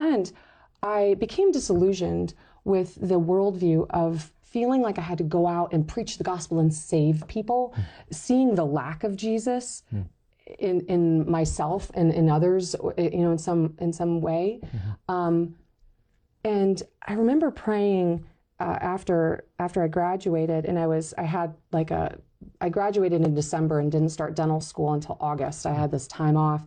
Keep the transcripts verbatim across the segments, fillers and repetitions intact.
end, I became disillusioned with the worldview of feeling like I had to go out and preach the gospel and save people, mm. seeing the lack of Jesus mm. in in myself and in others, you know, in some in some way. Mm-hmm. Um, and I remember praying uh, after after I graduated, and I was I had like a I graduated in December and didn't start dental school until August. I had this time off,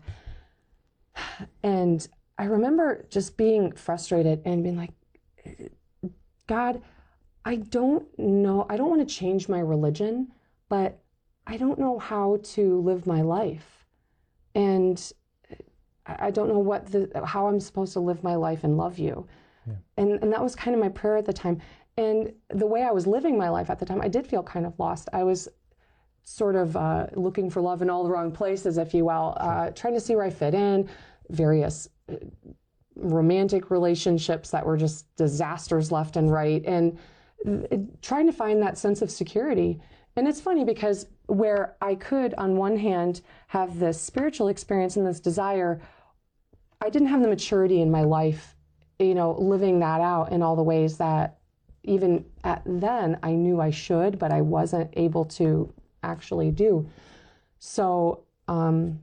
and I remember just being frustrated and being like, God, I don't know, I don't want to change my religion, but I don't know how to live my life. And I don't know what the, how I'm supposed to live my life and love you. Yeah. And, and that was kind of my prayer at the time. And the way I was living my life at the time, I did feel kind of lost. I was sort of uh, looking for love in all the wrong places, if you will, uh, trying to see where I fit in, various romantic relationships that were just disasters left and right, and trying to find that sense of security. And it's funny because where I could, on one hand, have this spiritual experience and this desire, I didn't have the maturity in my life, you know, living that out in all the ways that even at then I knew I should, but I wasn't able to actually do. So um,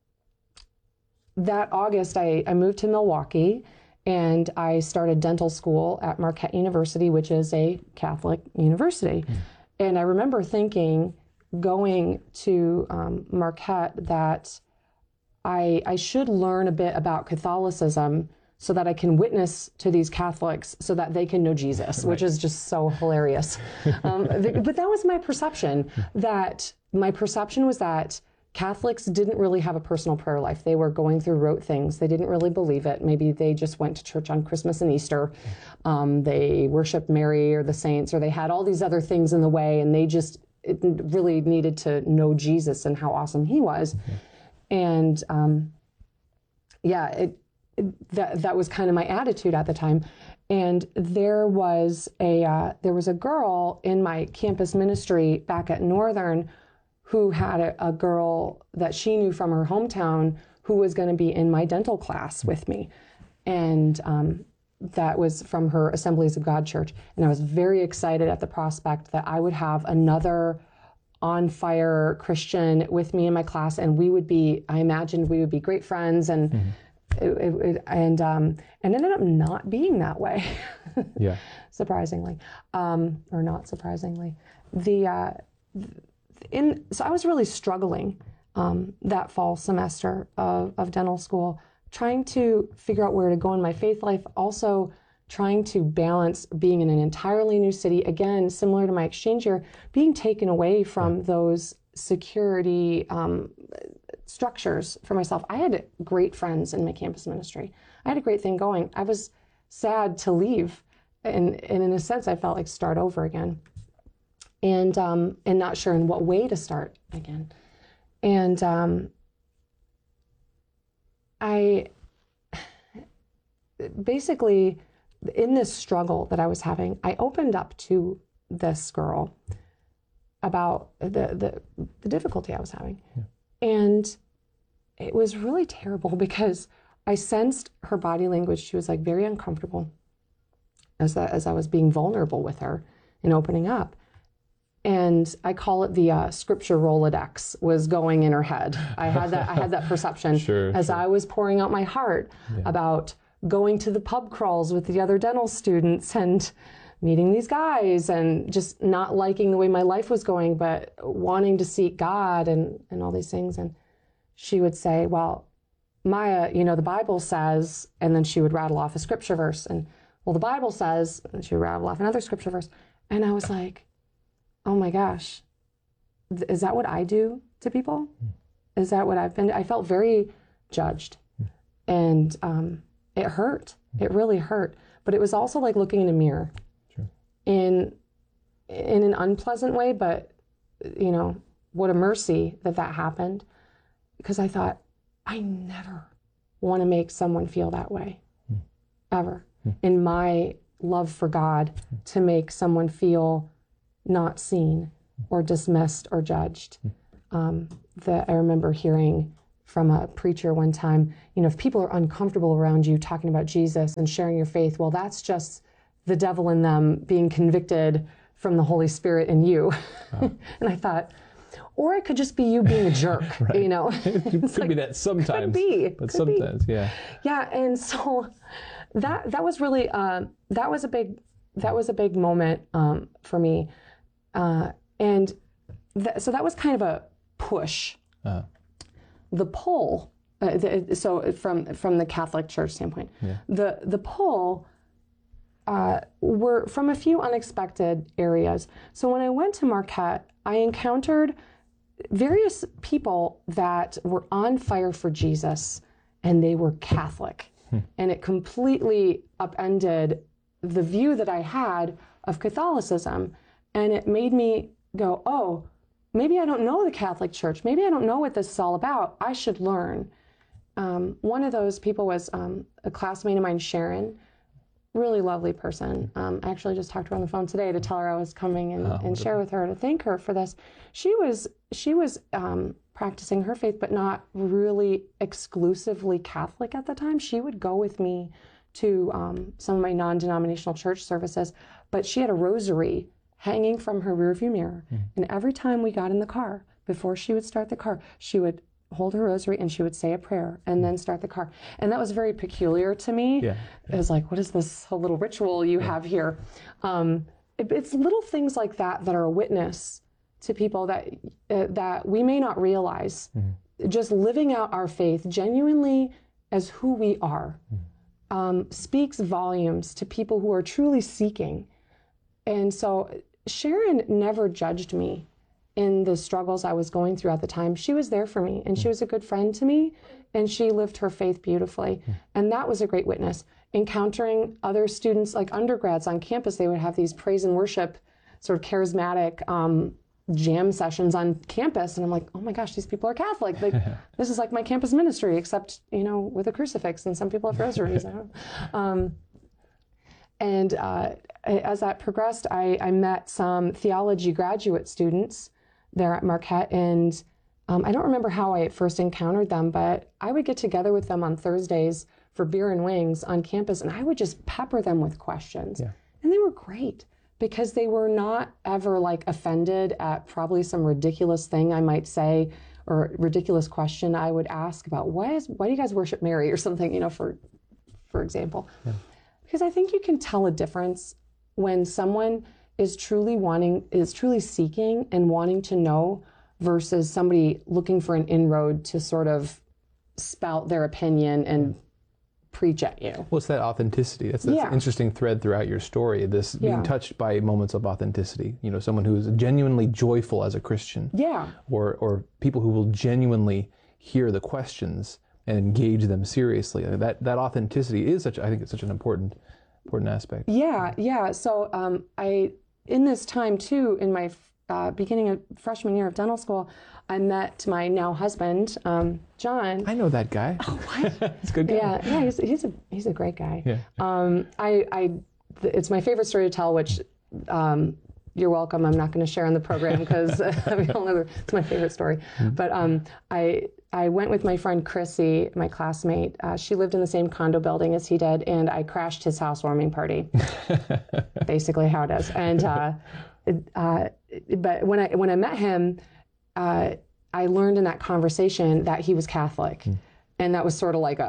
that August, I, I moved to Milwaukee, and I started dental school at Marquette University, which is a Catholic university. Mm. And I remember thinking, going to um, Marquette, that I, I should learn a bit about Catholicism so that I can witness to these Catholics so that they can know Jesus, right. Which is just so hilarious. Um, but that was my perception, that my perception was that Catholics didn't really have a personal prayer life. They were going through rote things. They didn't really believe it. Maybe they just went to church on Christmas and Easter. Um, they worshiped Mary or the saints, or they had all these other things in the way, and they just it really needed to know Jesus and how awesome he was. Mm-hmm. And um, yeah, it, it, that that was kind of my attitude at the time. And there was a uh, there was a girl in my campus ministry back at Northern who had a, a girl that she knew from her hometown who was going to be in my dental class with me. And um, that was from her Assemblies of God church. And I was very excited at the prospect that I would have another on-fire Christian with me in my class, and we would be, I imagined we would be great friends, and mm-hmm. it, it, it, and um, and ended up not being that way. Yeah. Surprisingly, um, or not surprisingly. The uh, In, so I was really struggling um, that fall semester of, of dental school, trying to figure out where to go in my faith life, also trying to balance being in an entirely new city, again, similar to my exchange year, being taken away from yeah. those security um, structures for myself. I had great friends in my campus ministry. I had a great thing going. I was sad to leave, and, and in a sense, I felt like start over again. And um, and not sure in what way to start again. And um, I basically, in this struggle that I was having, I opened up to this girl about the the, the difficulty I was having. Yeah. And it was really terrible because I sensed her body language. She was like very uncomfortable as, as I was being vulnerable with her and opening up. And I call it the uh, scripture Rolodex was going in her head. I had that. I had that perception sure, as sure. I was pouring out my heart yeah. about going to the pub crawls with the other dental students and meeting these guys, and just not liking the way my life was going, but wanting to seek God and and all these things. And she would say, "Well, Maya, you know, the Bible says," and then she would rattle off a scripture verse, and well, the Bible says, and she would rattle off another scripture verse, and I was like, oh my gosh, is that what I do to people? Mm. Is that what I've been? I felt very judged, mm. and um, it hurt. Mm. It really hurt. But it was also like looking in a mirror, sure. in in an unpleasant way. But you know, what a mercy that that happened, because I thought, I never want to make someone feel that way, mm. ever. Mm. In my love for God, mm. to make someone feel not seen or dismissed or judged. Um, that I remember hearing from a preacher one time, you know, if people are uncomfortable around you talking about Jesus and sharing your faith, well, that's just the devil in them being convicted from the Holy Spirit in you. Wow. And I thought, or it could just be you being a jerk, right. you know. It could like, be that sometimes. Could be. But could sometimes, be. yeah. Yeah, and so that that was really uh, that was a big that was a big moment um, for me, uh, and th- so that was kind of a push. Uh-huh. The pull, uh, the, so from from the Catholic Church standpoint, yeah. the the pull uh, were from a few unexpected areas. So when I went to Marquette, I encountered various people that were on fire for Jesus, and they were Catholic, hmm. and it completely upended the view that I had of Catholicism, and it made me go, oh. Maybe I don't know the Catholic Church. Maybe I don't know what this is all about. I should learn. Um, one of those people was um, a classmate of mine, Sharon. Really lovely person. Um, I actually just talked to her on the phone today to tell her I was coming and, oh, and share with her to thank her for this. She was she was um, practicing her faith, but not really exclusively Catholic at the time. She would go with me to um, some of my non-denominational church services, but she had a rosary hanging from her rearview mirror. Mm. And every time we got in the car, before she would start the car, she would hold her rosary and she would say a prayer and then start the car. And that was very peculiar to me. Yeah. It was like, what is this whole little ritual you yeah. have here? Um, it, it's little things like that that are a witness to people that uh, that we may not realize. Mm. Just living out our faith genuinely as who we are mm. um, speaks volumes to people who are truly seeking. And so Sharon never judged me in the struggles I was going through at the time. She was there for me, and she was a good friend to me, and she lived her faith beautifully. And that was a great witness. Encountering other students, like undergrads on campus, they would have these praise and worship, sort of charismatic um, jam sessions on campus, and I'm like, oh my gosh, these people are Catholic. Like, this is like my campus ministry, except, you know, with a crucifix, and some people have rosaries. I don't know. Um, and uh, as that progressed, I, I met some theology graduate students there at Marquette, and um, I don't remember how I first encountered them, but I would get together with them on Thursdays for beer and wings on campus, and I would just pepper them with questions. Yeah. And they were great because they were not ever like offended at probably some ridiculous thing I might say or ridiculous question I would ask about why is why do you guys worship Mary or something, you know, for for example. Yeah. Because I think you can tell a difference when someone is truly wanting, is truly seeking and wanting to know versus somebody looking for an inroad to sort of spout their opinion and preach at you. Well, it's that authenticity. That's, that's yeah. an interesting thread throughout your story, this being yeah. touched by moments of authenticity. You know, someone who is genuinely joyful as a Christian. Yeah. Or, or people who will genuinely hear the questions and engage them seriously. I mean, that that authenticity is such, I think it's such an important important aspect. Yeah, yeah. So um, I, in this time too, in my uh, beginning of freshman year of dental school, I met my now husband, um, John. I know that guy. Oh, what? He's a good guy. Yeah, yeah. He's he's a he's a great guy. Yeah. Um, I I, it's my favorite story to tell, which. Um, You're welcome. I'm not going to share on the program because we all know it's my favorite story. Mm-hmm. But um, I I went with my friend Chrissy, my classmate. Uh, she lived in the same condo building as he did, and I crashed his housewarming party. Basically, how it is. And uh, uh, but when I when I met him, uh, I learned in that conversation that he was Catholic. Mm. And that was sort of like a,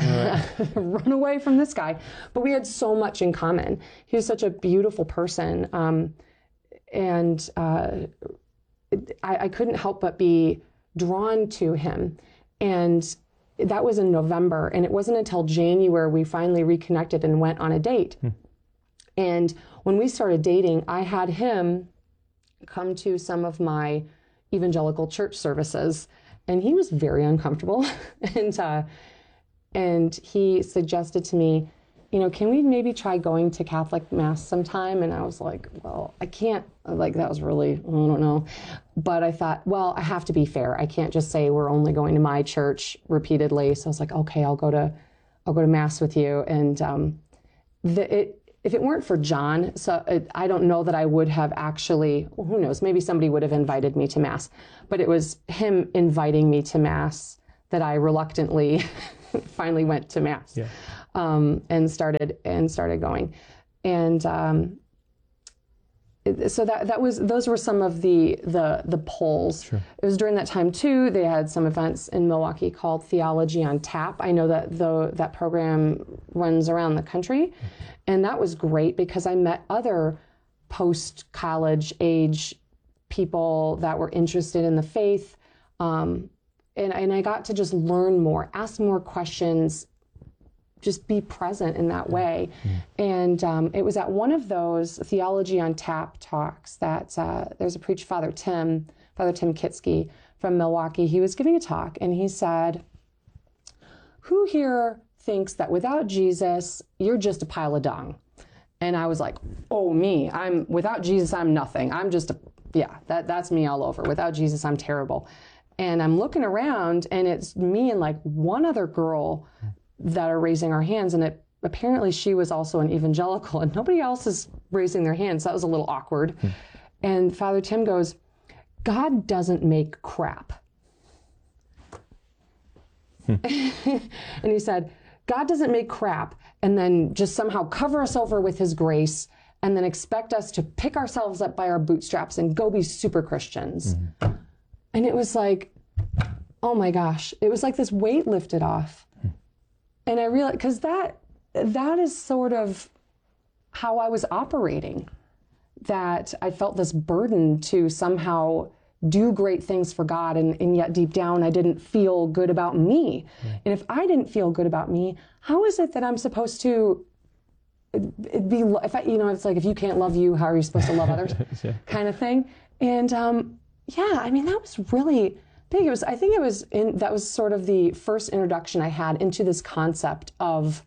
run away from this guy. But we had so much in common. He was such a beautiful person. Um, and uh, I, I couldn't help but be drawn to him. And that was in November. And it wasn't until January we finally reconnected and went on a date. Hmm. And when we started dating, I had him come to some of my evangelical church services. And he was very uncomfortable, and uh, and he suggested to me, you know, can we maybe try going to Catholic Mass sometime? And I was like, well, I can't, like, that was really, I don't know. But I thought, well, I have to be fair. I can't just say we're only going to my church repeatedly. So I was like, okay, I'll go to, I'll go to Mass with you. And um, the, it, if it weren't for John, so it, I don't know that I would have actually, well, who knows, maybe somebody would have invited me to Mass. But it was him inviting me to Mass that I reluctantly finally went to Mass, Yeah. um, and started and started going, and um, it, so that that was those were some of the the the polls. Sure. It was during that time too. They had some events in Milwaukee called Theology on Tap. I know that though that program runs around the country, and that was great because I met other post-college age people that were interested in the faith. Um, and, and I got to just learn more, ask more questions, just be present in that way. Mm-hmm. And um, it was at one of those Theology on Tap talks that uh, there's a preacher, Father Tim, Father Tim Kitsky from Milwaukee. He was giving a talk and he said, who here thinks that without Jesus, you're just a pile of dung? And I was like, oh, me, I'm without Jesus, I'm nothing. I'm just a, yeah, that, that's me all over. Without Jesus, I'm terrible. And I'm looking around and it's me and like one other girl that are raising our hands. And it, apparently she was also an evangelical and nobody else is raising their hands. That was a little awkward. Hmm. And Father Tim goes, God doesn't make crap. Hmm. And he said, God doesn't make crap and then just somehow cover us over with his grace and then expect us to pick ourselves up by our bootstraps and go be super Christians. Mm-hmm. And it was like, oh my gosh, it was like this weight lifted off. Mm-hmm. And I realized, because that, that is sort of how I was operating, that I felt this burden to somehow do great things for God, and, and yet deep down I didn't feel good about me. Right. And if I didn't feel good about me, how is it that I'm supposed to be, if I, you know, it's like, if you can't love you, how are you supposed to love others? Yeah. Kind of thing. And um, yeah, I mean, that was really big. It was, I think it was, in, that was sort of the first introduction I had into this concept of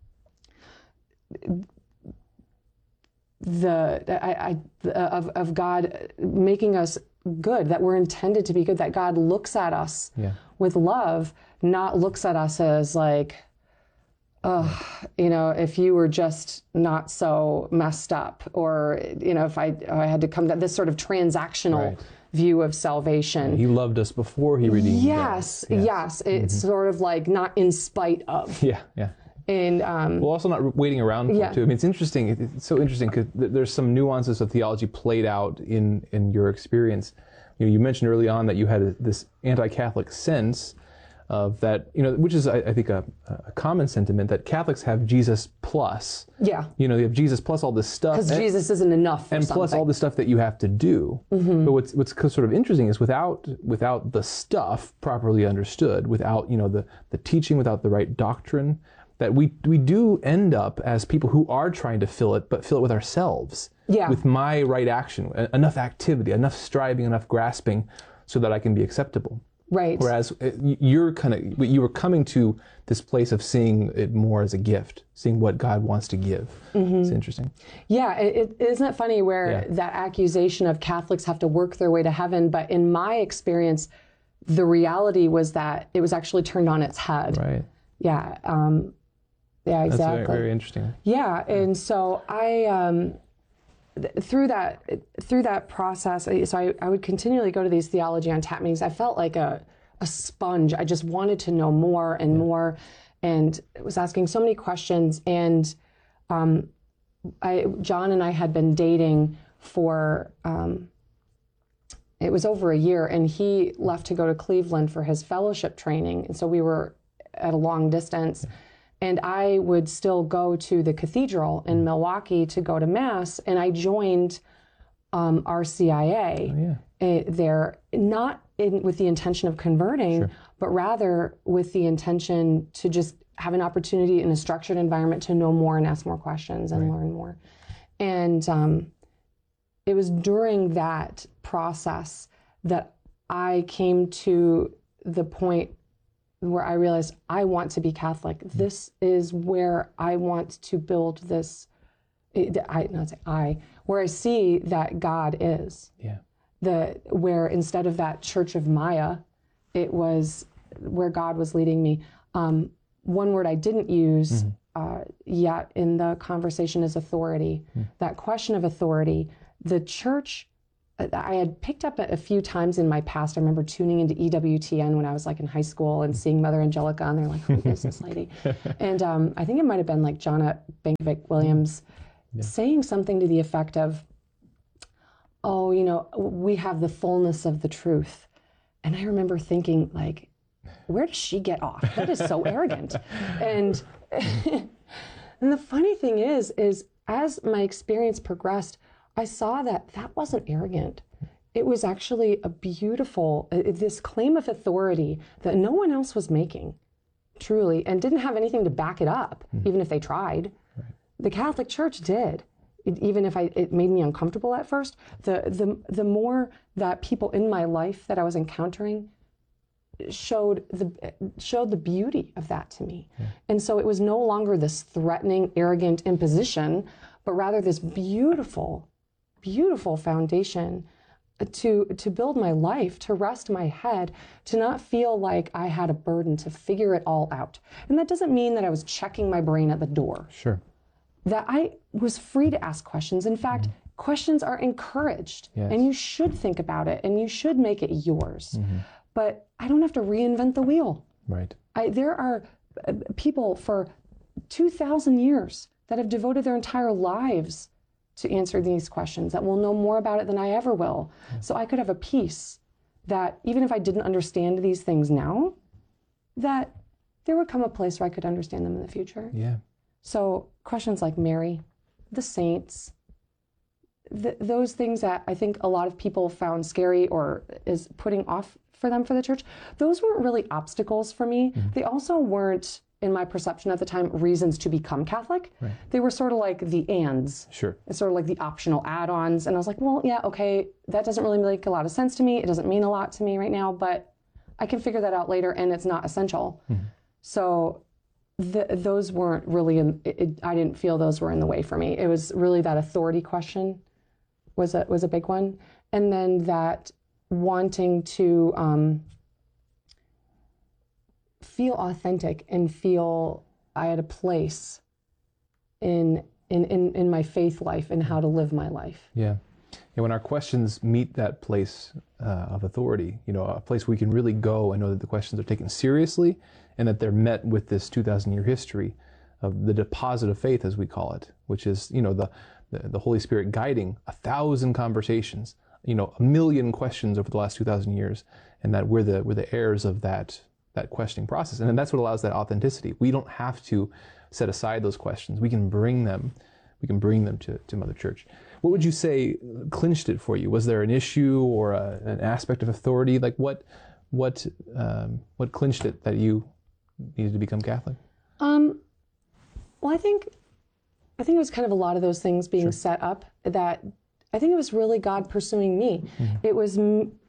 the, I, I, of, of God making us good, that we're intended to be good, that God looks at us yeah. with love, not looks at us as like, oh, you know, if you were just not so messed up, or, you know, if I, I had to come to this sort of transactional right. view of salvation. He loved us before he redeemed yes, us. Yes, yes. It's mm-hmm. sort of like not in spite of. Yeah, yeah. And um, well, also not waiting around for yeah. it too. I mean, it's interesting. It's so interesting because there's some nuances of theology played out in in your experience. You know, you mentioned early on that you had a, this anti-Catholic sense of that. You know, which is I, I think a, a common sentiment that Catholics have Jesus plus. Yeah. You know, you have Jesus plus all this stuff. Because Jesus isn't enough. For and something. Plus all the stuff that you have to do. Mm-hmm. But what's what's sort of interesting is without without the stuff properly understood, without you know the the teaching, without the right doctrine, that we we do end up as people who are trying to fill it, but fill it with ourselves. Yeah. With my right action, enough activity, enough striving, enough grasping, so that I can be acceptable. Right. Whereas you're kind of you were coming to this place of seeing it more as a gift, seeing what God wants to give. Mm-hmm. It's interesting. Yeah, it, it, isn't it funny where yeah. that accusation of Catholics have to work their way to heaven, but in my experience, the reality was that it was actually turned on its head. Right. Yeah. Um, yeah. Exactly. That's very, very interesting. Yeah, and so I. Um, Through that, through that process, so I, I would continually go to these Theology on Tap meetings. I felt like a, a sponge. I just wanted to know more and yeah. more, and was asking so many questions. And um, I, John and I had been dating for, um, it was over a year, and he left to go to Cleveland for his fellowship training. And so we were at a long distance. Yeah. And I would still go to the cathedral in Milwaukee to go to Mass, and I joined um, R C I A oh, yeah. there, not in, with the intention of converting, sure. but rather with the intention to just have an opportunity in a structured environment to know more and ask more questions and right. learn more. And um, it was during that process that I came to the point where I realized I want to be Catholic. Mm-hmm. This is where I want to build this, I not say I, where I see that God is. Yeah. The, where instead of that Church of Maya, it was where God was leading me. Um, one word I didn't use mm-hmm. uh, yet in the conversation is authority. Mm-hmm. That question of authority. The church I had picked up a, a few times in my past. I remember tuning into E W T N when I was like in high school and seeing Mother Angelica, and they're like, who is this lady? And um, I think it might have been like Jonna Bankovic Williams yeah. saying something to the effect of, oh, you know, we have the fullness of the truth. And I remember thinking, like, where does she get off? That is so arrogant. And and the funny thing is, is as my experience progressed, I saw that that wasn't arrogant. It was actually a beautiful, uh, this claim of authority that no one else was making, truly, and didn't have anything to back it up, mm-hmm. even if they tried. Right. The Catholic Church did. It, even if I, it made me uncomfortable at first, the, the, the more that people in my life that I was encountering showed the, showed the beauty of that to me. Yeah. And so it was no longer this threatening, arrogant imposition, but rather this beautiful, beautiful foundation to to build my life, to rest my head, to not feel like I had a burden to figure it all out. And that doesn't mean that I was checking my brain at the door. Sure. That I was free to ask questions. In fact, mm-hmm. questions are encouraged, yes. and you should think about it, and you should make it yours. Mm-hmm. But I don't have to reinvent the wheel. Right. I, there are uh, people for two thousand years that have devoted their entire lives to answer these questions, that will know more about it than I ever will. Yeah. So I could have a peace that even if I didn't understand these things now, that there would come a place where I could understand them in the future. Yeah. So questions like Mary, the saints, th- those things that I think a lot of people found scary or is putting off for them for the church, those weren't really obstacles for me. Mm-hmm. They also weren't, in my perception at the time, reasons to become Catholic. Right. They were sort of like the ands. Sure. It's sort of like the optional add-ons. And I was like, well, yeah, okay, that doesn't really make a lot of sense to me. It doesn't mean a lot to me right now, but I can figure that out later, and it's not essential. Mm-hmm. So the, those weren't really, in, it, I didn't feel those were in the way for me. It was really that authority question was a, was a big one. And then that wanting to um, feel authentic and feel I had a place in, in, in, in my faith life and how to live my life. Yeah. And when our questions meet that place uh, of authority, you know, a place we can really go and know that the questions are taken seriously and that they're met with this two thousand year history of the deposit of faith, as we call it, which is, you know, the, the, the Holy Spirit guiding a thousand conversations, you know, a million questions over the last two thousand years, and that we're the, we're the heirs of that, that questioning process. And then that's what allows that authenticity. We don't have to set aside those questions. We can bring them, we can bring them to, to Mother Church. What would you say clinched it for you? Was there an issue or a, an aspect of authority? Like what, what, um, what clinched it that you needed to become Catholic? Um, well, I think, I think it was kind of a lot of those things being sure. set up that I think it was really God pursuing me. Mm-hmm. It was,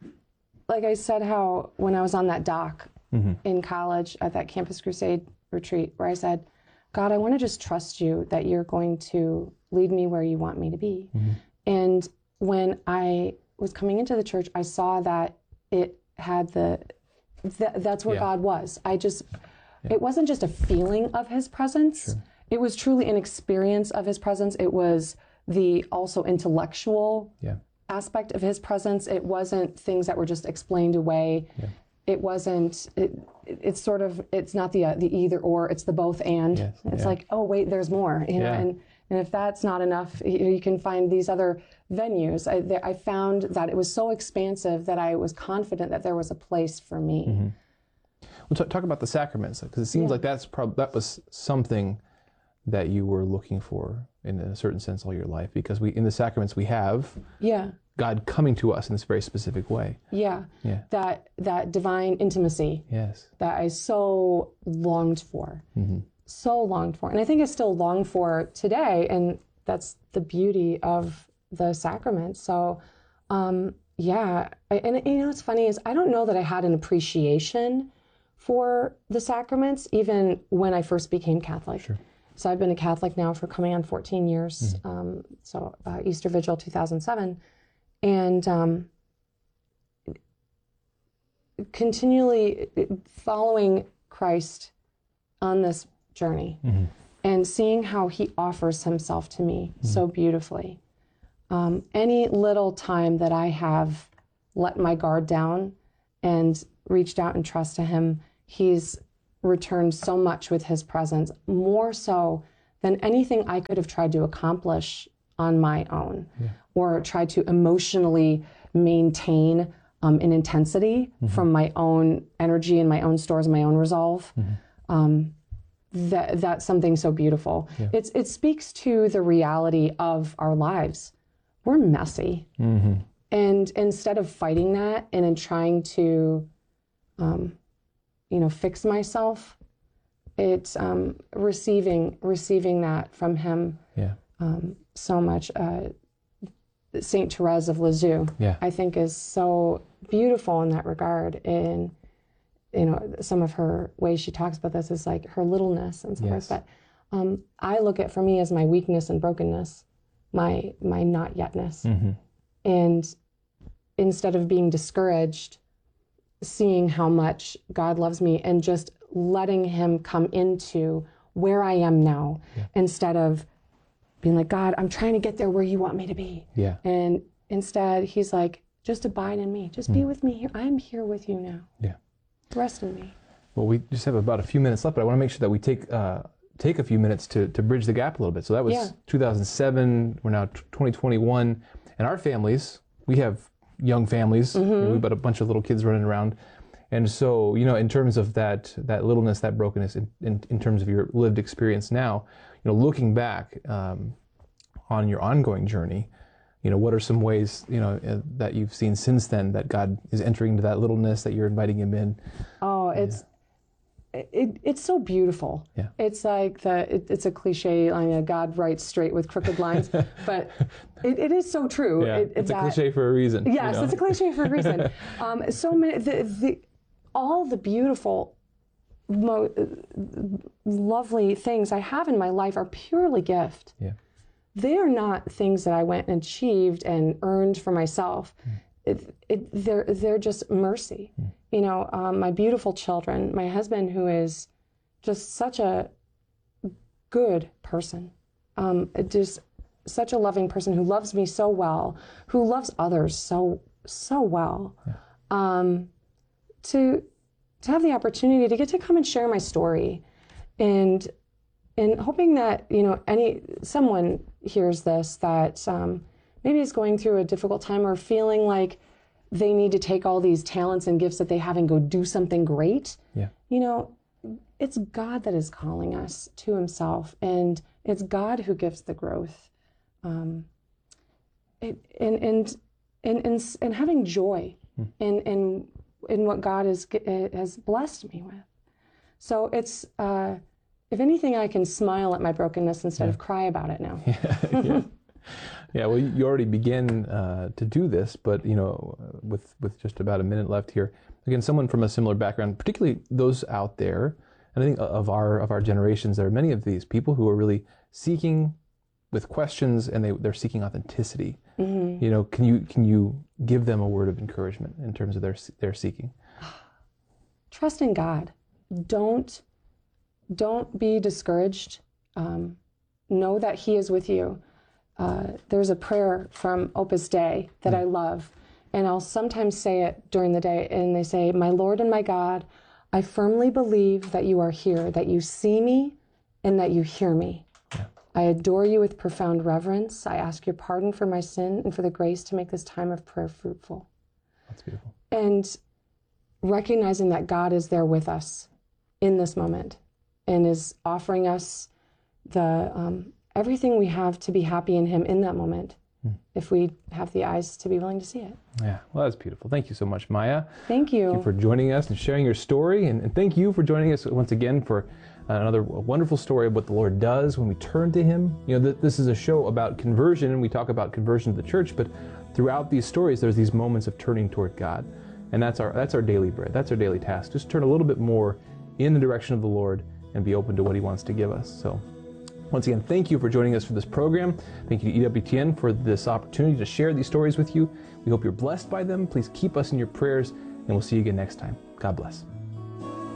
like I said, how when I was on that dock mm-hmm. in college at that Campus Crusade retreat, where I said, God, I want to just trust you that you're going to lead me where you want me to be. Mm-hmm. And when I was coming into the church, I saw that it had the, th- that's where yeah. God was. I just, yeah. it wasn't just a feeling of his presence. Sure. It was truly an experience of his presence. It was the also intellectual yeah. aspect of his presence. It wasn't things that were just explained away. Yeah. It wasn't, it, it's sort of, it's not the uh, the either or, it's the both and. Yes. It's yeah. like, oh, wait, there's more. You know, yeah. and, and if that's not enough, you, you can find these other venues. I, there, I found that it was so expansive that I was confident that there was a place for me. Mm-hmm. We'll t- talk about the sacraments, because it seems yeah. like that's prob- that was something that you were looking for in a certain sense all your life, because we in the sacraments we have yeah. God coming to us in this very specific way. Yeah. Yeah. That that divine intimacy. Yes. That I so longed for. Mm-hmm. So longed for. And I think I still long for today, and that's the beauty of the sacrament. So um, yeah. I, and you know what's funny is I don't know that I had an appreciation for the sacraments even when I first became Catholic. Sure. So I've been a Catholic now for coming on fourteen years. Mm-hmm. Um, so uh, Easter Vigil two thousand seven. And um, continually following Christ on this journey mm-hmm. and seeing how he offers himself to me mm-hmm. so beautifully. Um, any little time that I have let my guard down and reached out and trust to him, he's returned so much with his presence, more so than anything I could have tried to accomplish on my own, yeah. or tried to emotionally maintain um, an intensity mm-hmm. from my own energy and my own stores and my own resolve. Mm-hmm. Um, that that's something so beautiful. Yeah. It's it speaks to the reality of our lives. We're messy, mm-hmm. and instead of fighting that and in trying to, um, you know, fix myself, it's um, receiving receiving that from him. Yeah. Um, so much. Uh, Saint Therese of Lisieux, yeah. I think, is so beautiful in that regard. In you know, some of her ways she talks about this is like her littleness and so yes. forth. But um, I look at for me as my weakness and brokenness, my my not yetness, mm-hmm. and instead of being discouraged, seeing how much God loves me and just letting Him come into where I am now, yeah. instead of being like, God, I'm trying to get there where you want me to be. Yeah. And instead, he's like, just abide in me. Just mm. be with me here. I'm here with you now. Yeah. Rest in me. Well, we just have about a few minutes left, but I want to make sure that we take uh, take a few minutes to, to bridge the gap a little bit. So that was yeah. two thousand seven. We're now twenty twenty-one. And our families, we have young families. Mm-hmm. We've got a bunch of little kids running around. And so, you know, in terms of that that littleness, that brokenness, in, in, in terms of your lived experience now, you know, looking back um, on your ongoing journey, you know, what are some ways, you know, uh, that you've seen since then that God is entering into that littleness, that you're inviting Him in? Oh, it's yeah. it, it's so beautiful. Yeah. It's like the it, it's a cliche. I mean, God writes straight with crooked lines, but it, it is so true. Yeah, it, it's that, a cliche for a reason. Yes, you know? It's a cliche for a reason. um, so many the the all the beautiful. Mo- lovely things I have in my life are purely gift. Yeah. They are not things that I went and achieved and earned for myself. Mm. It, it, they're they're just mercy. Mm. You know, um, my beautiful children, my husband, who is just such a good person, um, just such a loving person who loves me so well, who loves others so so well. Yeah. Um, to to have the opportunity to get to come and share my story, and and hoping that, you know, any someone hears this that um, maybe is going through a difficult time or feeling like they need to take all these talents and gifts that they have and go do something great. Yeah. You know, it's God that is calling us to Himself, and it's God who gives the growth. Um, it, and, and and and and having joy hmm. in in in what God has has blessed me with. So it's, uh, if anything, I can smile at my brokenness instead yeah. of cry about it now. Yeah, yeah. yeah well, you already begin uh, to do this, but, you know, with, with just about a minute left here, again, someone from a similar background, particularly those out there, and I think of our of our generations, there are many of these people who are really seeking with questions, and they, they're seeking authenticity. Mm-hmm. You know, can you can you give them a word of encouragement in terms of their their seeking? Trust in God. Don't don't be discouraged. Um, know that He is with you. Uh, there's a prayer from Opus Dei that mm-hmm. I love, and I'll sometimes say it during the day, and they say, "My Lord and my God, I firmly believe that you are here, that you see me, and that you hear me. I adore you with profound reverence. I ask your pardon for my sin and for the grace to make this time of prayer fruitful." That's beautiful. And recognizing that God is there with us in this moment and is offering us the um, everything we have to be happy in Him in that moment, hmm. if we have the eyes to be willing to see it. Yeah, well, that's beautiful. Thank you so much, Maya. Thank you. Thank you for joining us and sharing your story. And, and thank you for joining us once again for another wonderful story of what the Lord does when we turn to Him. You know, th- this is a show about conversion, and we talk about conversion to the church, but throughout these stories, there's these moments of turning toward God. And that's our that's our daily bread. That's our daily task. Just turn a little bit more in the direction of the Lord and be open to what He wants to give us. So once again, thank you for joining us for this program. Thank you to E W T N for this opportunity to share these stories with you. We hope you're blessed by them. Please keep us in your prayers, and we'll see you again next time. God bless.